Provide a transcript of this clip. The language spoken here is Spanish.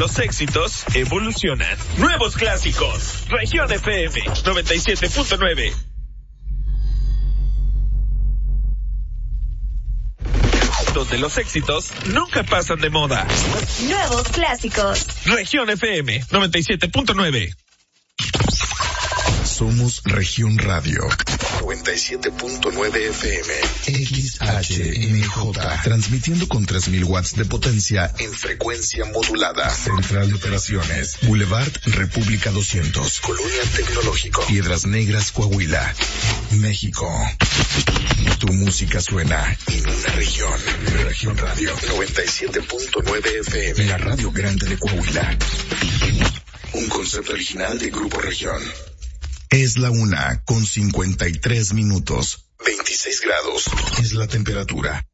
los éxitos evolucionan. Nuevos clásicos. Región FM 97.9. Donde los éxitos nunca pasan de moda. Nuevos clásicos. Región FM 97.9. Somos Región Radio 97.9 FM XHMJ, transmitiendo con 3000 watts de potencia en frecuencia modulada. Central de Operaciones, Boulevard República 200, Colonia Tecnológico, Piedras Negras, Coahuila, México. Tu música suena en una región. Región Radio 97.9 FM, la radio grande de Coahuila. Un concepto original de Grupo Región. Es la 1:53 minutos. 26 grados es la temperatura.